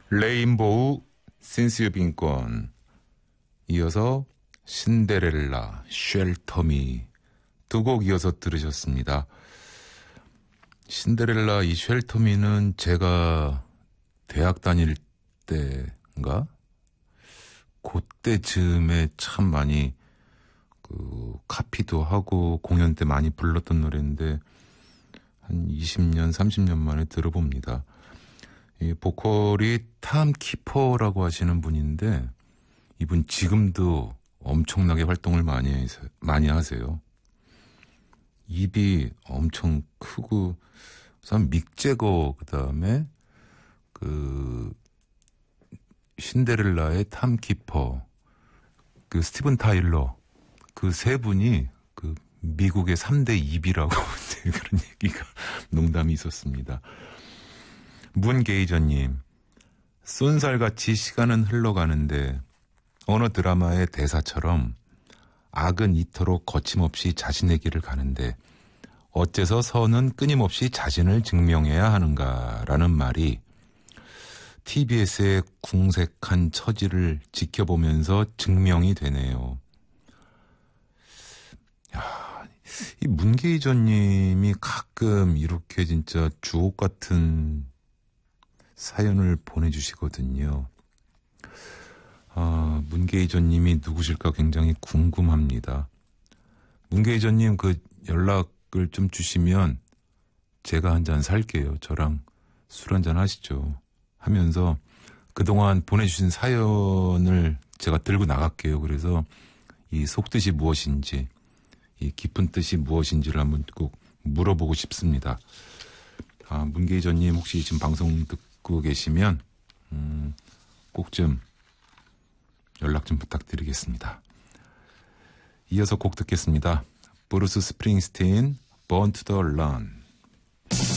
레인보우 Since You've Been Gone, 이어서 신데렐라 쉘터미 두 곡 이어서 들으셨습니다. 신데렐라 이 쉘터미는 제가 대학 다닐 때인가 그때쯤에 참 많이 카피도 하고 공연 때 많이 불렀던 노래인데 한 20년 30년 만에 들어봅니다. 이 보컬이 탐 키퍼라고 하시는 분인데 이분 지금도 엄청나게 활동을 많이 하세요. 입이 엄청 크고 우선 믹 제거 그다음에 신데렐라의 탐 키퍼 스티븐 타일러 그 세 분이 미국의 3대 입이라고 그런 얘기가 농담이 있었습니다. 문게이저님, 쏜살같이 시간은 흘러가는데 어느 드라마의 대사처럼 악은 이토록 거침없이 자신의 길을 가는데 어째서 선은 끊임없이 자신을 증명해야 하는가라는 말이 TBS의 궁색한 처지를 지켜보면서 증명이 되네요. 이 문게이저님이 가끔 이렇게 진짜 주옥 같은 사연을 보내주시거든요. 문게이저님이 누구실까 굉장히 궁금합니다. 문게이저님 연락을 좀 주시면 제가 한 잔 살게요. 저랑 술 한 잔 하시죠. 하면서 그동안 보내주신 사연을 제가 들고 나갈게요. 그래서 이 속뜻이 무엇인지 이 깊은 뜻이 무엇인지를 한번 꼭 물어보고 싶습니다. 문게이저님 혹시 지금 방송 듣고 계시면 꼭 좀 연락 좀 부탁드리겠습니다. 이어서 곡 듣겠습니다. 브루스 스프링스틴, Born to the Run.